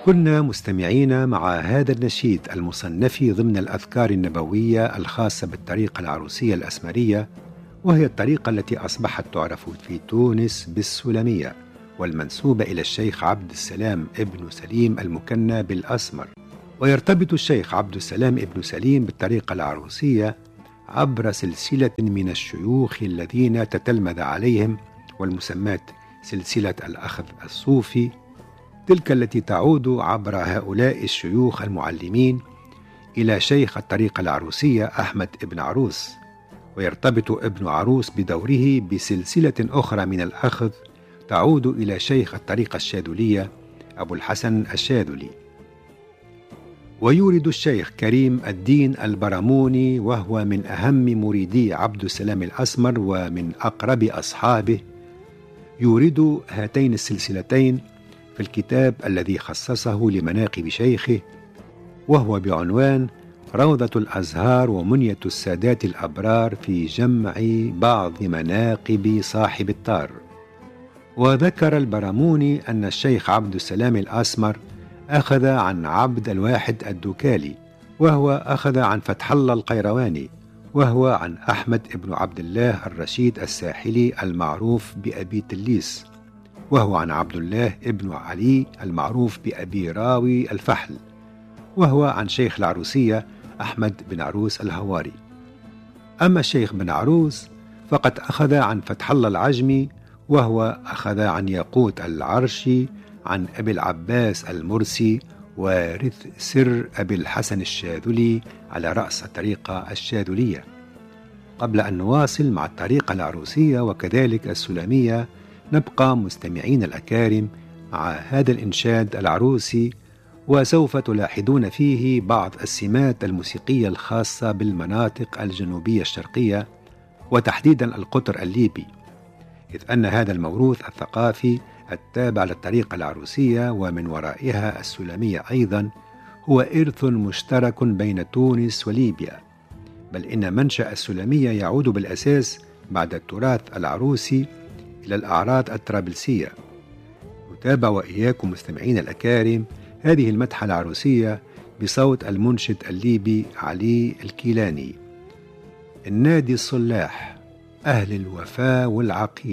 كنا مستمعين مع هذا النشيد المصنف ضمن الأذكار النبوية الخاصة بالطريقة العروسية الأسمرية، وهي الطريقة التي أصبحت تعرف في تونس بالسلمية، والمنسوبة إلى الشيخ عبد السلام ابن سليم المكنى بالأسمر. ويرتبط الشيخ عبد السلام ابن سليم بالطريقة العروسية عبر سلسلة من الشيوخ الذين تتلمذ عليهم، والمسمات سلسلة الأخذ الصوفي، تلك التي تعود عبر هؤلاء الشيوخ المعلمين إلى شيخ الطريقة العروسية أحمد ابن عروس. ويرتبط ابن عروس بدوره بسلسلة أخرى من الأخذ تعود إلى شيخ الطريقة الشاذلية أبو الحسن الشاذلي. ويورد الشيخ كريم الدين البراموني، وهو من أهم مريدي عبد السلام الأسمر ومن أقرب أصحابه، يورد هاتين السلسلتين في الكتاب الذي خصصه لمناقب شيخه، وهو بعنوان روضة الأزهار ومنية السادات الأبرار في جمع بعض مناقب صاحب الطار. وذكر البراموني أن الشيخ عبد السلام الأسمر أخذ عن عبد الواحد الدكالي، وهو أخذ عن فتح الله القيرواني، وهو عن أحمد ابن عبد الله الرشيد الساحلي المعروف بأبي تليس، وهو عن عبد الله ابن علي المعروف بأبي راوي الفحل، وهو عن شيخ العروسية أحمد بن عروس الهواري. أما الشيخ بن عروس فقد أخذ عن فتح الله العجمي، وهو أخذ عن ياقوت العرشي عن أبي العباس المرسي، وارث سر أبي الحسن الشاذلي على رأس الطريقة الشاذلية. قبل أن نواصل مع الطريقة العروسية وكذلك السلمية، نبقى مستمعين الأكارم مع هذا الإنشاد العروسي، وسوف تلاحظون فيه بعض السمات الموسيقية الخاصة بالمناطق الجنوبية الشرقية، وتحديدا القطر الليبي، إذ أن هذا الموروث الثقافي التابع للطريقة العروسية ومن ورائها السلمية أيضا هو إرث مشترك بين تونس وليبيا، بل إن منشأ السلمية يعود بالأساس بعد التراث العروسي إلى الأعراض الطرابلسية. نتابع وإياكم مستمعين الأكارم هذه المدحة العروسية بصوت المنشد الليبي علي الكيلاني. النادي الصلاح أهل الوفاء والعقيدة،